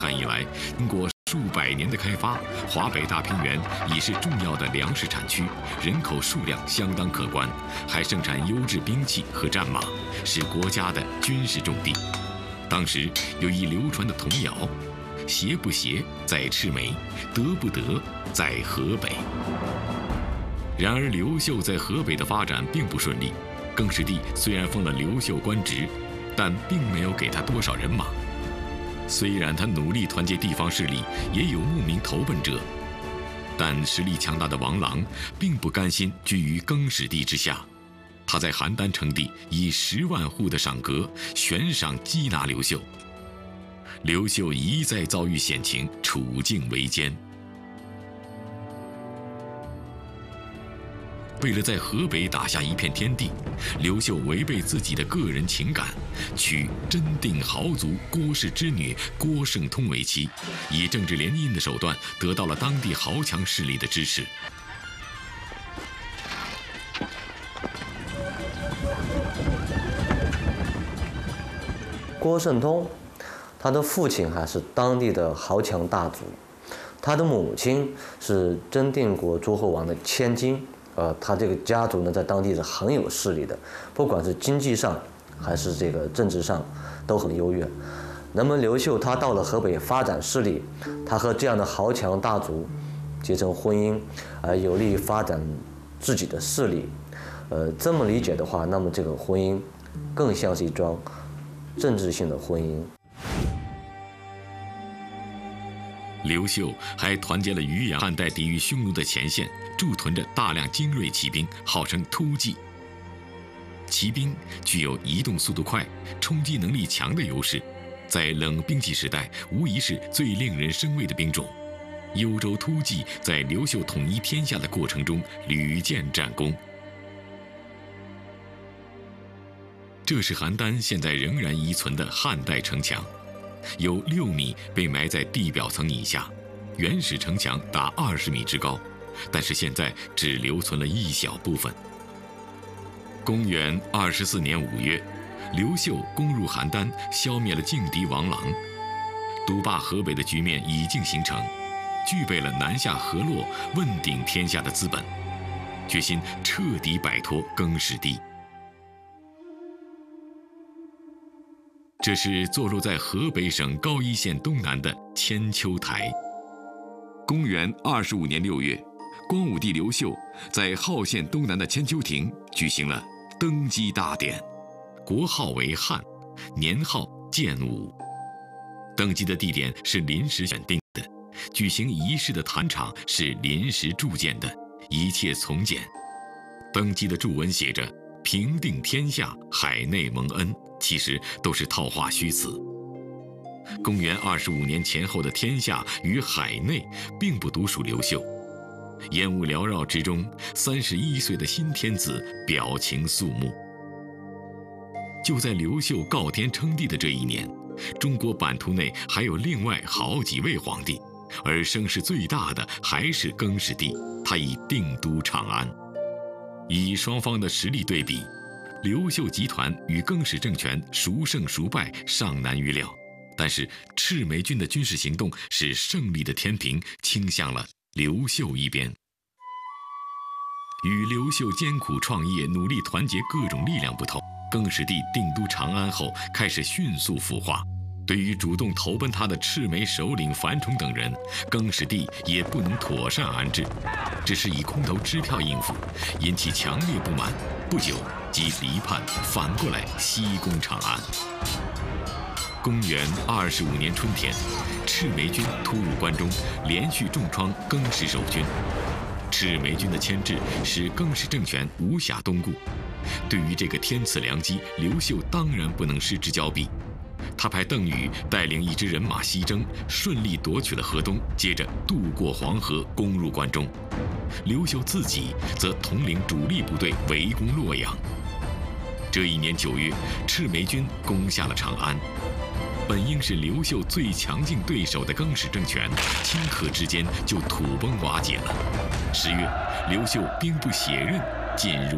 汉以来，经过数百年的开发，华北大平原已是重要的粮食产区，人口数量相当可观，还盛产优质兵器和战马，是国家的军事重地。当时有一流传的童谣：“邪不邪在赤眉，得不得在河北。”然而，刘秀在河北的发展并不顺利。更始帝虽然封了刘秀官职，但并没有给他多少人马。虽然他努力团结地方势力，也有慕名投奔者，但实力强大的王朗并不甘心居于更始帝之下。他在邯郸称帝，以10万户的赏格悬赏缉拿刘秀。刘秀一再遭遇险情，处境维艰。为了在河北打下一片天地，刘秀违背自己的个人情感，娶真定豪族郭氏之女郭圣通为妻，以政治联姻的手段得到了当地豪强势力的支持。 郭圣通，他的父亲还是当地的豪强大族，他的母亲是真定国诸侯王的千金。他这个家族呢，在当地是很有势力的，不管是经济上还是这个政治上，都很优越。那么刘秀他到了河北发展势力，他和这样的豪强大族结成婚姻，有利于发展自己的势力。这么理解的话，那么这个婚姻更像是一桩政治性的婚姻。 刘秀还团结了渔阳汉代抵御匈奴的前线，驻屯着大量精锐骑兵，号称突骑。骑兵具有移动速度快、冲击能力强的优势，在冷兵器时代无疑是最令人生畏的兵种。幽州突骑在刘秀统一天下的过程中屡建战功。这是邯郸现在仍然遗存的汉代城墙。有6米被埋在地表层以下，原始城墙达20米之高，但是现在只留存了一小部分。公元24年5月，刘秀攻入邯郸，消灭了劲敌王朗，独霸河北的局面已经形成，具备了南下河洛、问鼎天下的资本，决心彻底摆脱更始帝。这是坐落在河北省高邑县东南的千秋台。公元25年6月，光武帝刘秀在浩县东南的千秋亭举行了登基大典，国号为汉，年号建武。登基的地点是临时选定的，举行仪式的坛场是临时筑建的，一切从简。登基的祝文写着“平定天下，海内蒙恩”，其实都是套话虚词。公元25年前后的天下与海内并不独属刘秀。烟雾缭绕之中，31岁的新天子表情肃穆。就在刘秀告天称帝的这一年，中国版图内还有另外好几位皇帝，而声势最大的还是更始帝，他已定都长安。以双方的实力对比，刘秀集团与更始政权孰胜孰败尚难预料，但是赤眉军的军事行动使胜利的天平倾向了刘秀一边。与刘秀艰苦创业、努力团结各种力量不同，更始帝定都长安后开始迅速腐化。对于主动投奔他的赤眉首领樊崇等人，更始帝也不能妥善安置，只是以空头支票应付，引起强烈不满。不久即离叛，反过来西攻长安。公元25年春天，赤眉军突入关中，连续重创更始守军。赤眉军的牵制使更始政权无暇东顾。对于这个天赐良机，刘秀当然不能失之交臂。他派邓禹带领一支人马西征，顺利夺取了河东，接着渡过黄河，攻入关中。刘秀自己则统领主力部队围攻洛阳。这一年9月，赤眉军攻下了长安。本应是刘秀最强劲对手的更始政权，顷刻之间就土崩瓦解了。10月，刘秀兵不血刃进入